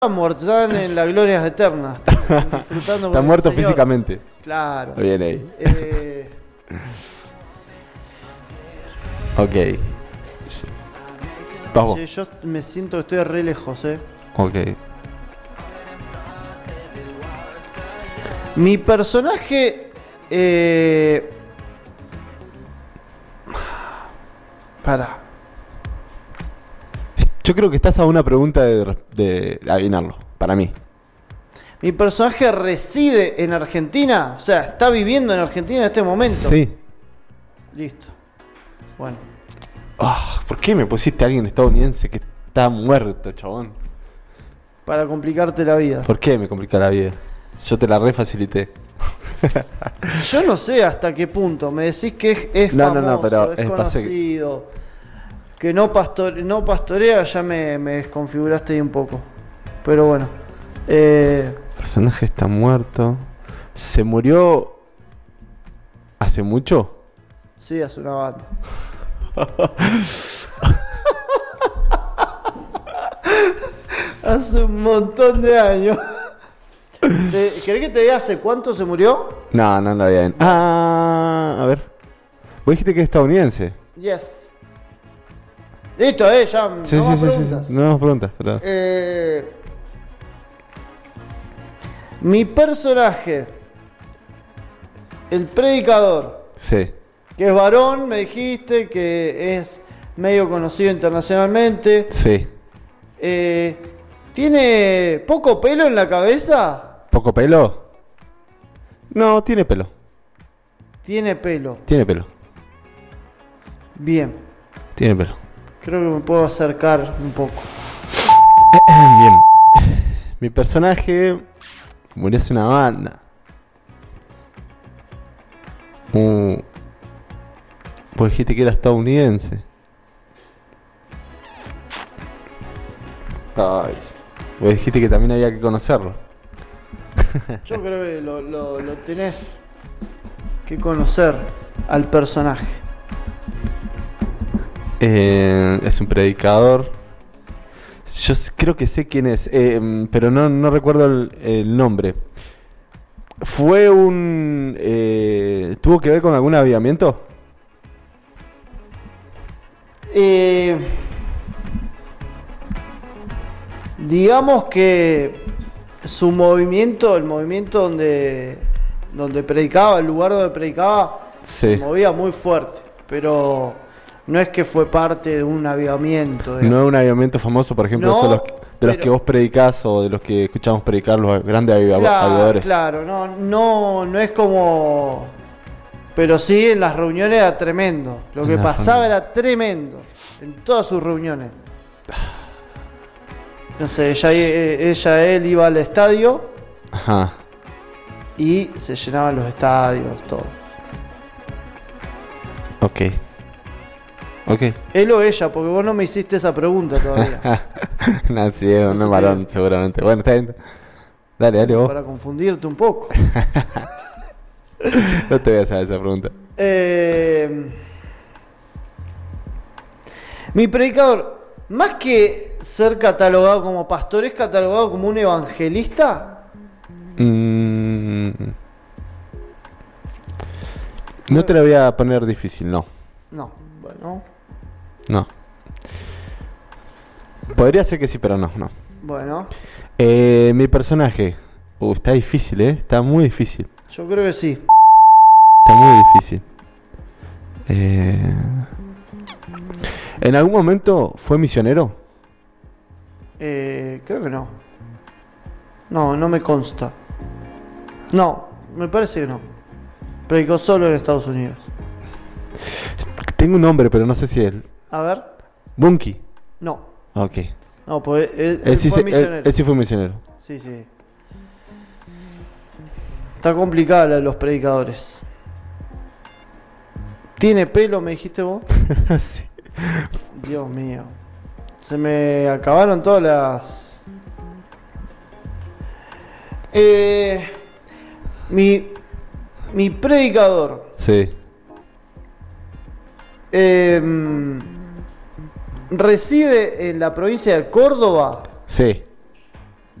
muerto, están en las glorias eternas, están disfrutando con Está el muerto Señor. físicamente. Claro. Muy bien ahí. Ok. Vamos. Che, yo me siento que estoy re lejos, Ok. Mi personaje. Para. Yo creo que estás a una pregunta de adivinarlo, para mí. Mi personaje reside en Argentina, o sea, está viviendo en Argentina en este momento. Sí. Listo. Bueno. ¿Por qué me pusiste a alguien estadounidense que está muerto, chabón? Para complicarte la vida. ¿Por qué me complica la vida? Yo te la refacilité. Yo no sé hasta qué punto. Me decís que es No, famoso, no, pero es conocido. Que no pastorea, ya me desconfiguraste ahí un poco. Pero bueno. El personaje está muerto. ¿Se murió hace mucho? Sí, hace una banda. Hace un montón de años. ¿Querés que te diga hace cuánto se murió? No, bien. A ver. Vos dijiste que es estadounidense. Yes. Listo, ya. Sí, no más sí, preguntas. sí. No más preguntas, pero... Mi personaje, el predicador, Sí. que es varón, me dijiste, que es medio conocido internacionalmente. Sí. ¿Tiene poco pelo en la cabeza? ¿Poco pelo? No, tiene pelo. Tiene pelo. Tiene pelo. Bien. Tiene pelo. Creo que me puedo acercar un poco. Bien. Mi personaje murió hace una banda. Vos dijiste que era estadounidense. Ay. Vos dijiste que también había que conocerlo. Yo creo que lo tenés que conocer al personaje. Es un predicador. Yo creo que sé quién es, pero no recuerdo el nombre. ¿Fue un... ¿tuvo que ver con algún avivamiento? Digamos que su movimiento, el movimiento donde predicaba, el lugar donde predicaba, Sí. se movía muy fuerte, pero no es que fue parte de un avivamiento. No es un avivamiento famoso, por ejemplo, No, esos de los pero- que vos predicás o de los que escuchamos predicar los grandes avivadores. Claro, no es como... Pero sí, en las reuniones era tremendo. Lo que En las pasaba reuniones. era tremendo. En todas sus reuniones. No sé, él iba al estadio Ajá. y se llenaban los estadios, todo. Ok. Él o ella, porque vos no me hiciste esa pregunta todavía. No, sí, es un varón seguramente. Bueno, está bien. Dale vos. Para confundirte un poco. No te voy a hacer esa pregunta. Mi predicador, más que ser catalogado como pastor, ¿es catalogado como un evangelista? No te la voy a poner difícil, no. No, bueno. No. Podría ser que sí, pero no. Bueno, Mi personaje. Está difícil, está muy difícil. yo creo que sí. Está muy difícil. ¿En algún momento fue misionero? Creo que no. No me consta. No, me parece que no. Predicó solo en Estados Unidos. Tengo un nombre, pero no sé si él. A ver. Bunky. No. Ok. No, pues él Él sí, fue él misionero. sí fue misionero. Sí. Está complicada la de los predicadores. ¿Tiene pelo, me dijiste vos? Sí. Dios mío. Se me acabaron todas las... Mi predicador. Sí. Reside en la provincia de Córdoba. Sí.